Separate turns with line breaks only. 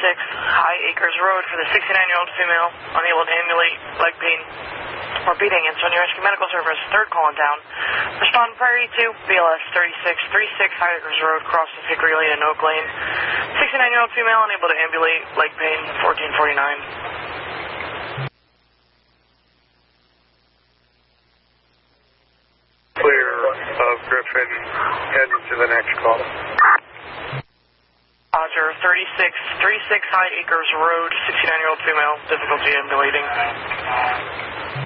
High Acres Road for the 69-year-old female, unable to ambulate, leg pain, or beating. Antonio Rescue Medical Service, third call in town. Respond priority to BLS 3636 High Acres Road, cross of Hickory Lane and Oak Lane. 69-year-old female, unable to ambulate, leg pain, 1449.
Clear of Griffin, heading to the next call.
Roger, 3636 High Acres Road, 69-year-old female, difficulty ambulating.